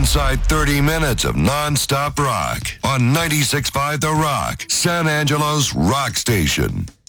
inside 30 minutes of non-stop rock on 96.5 The Rock, San Angelo's rock station.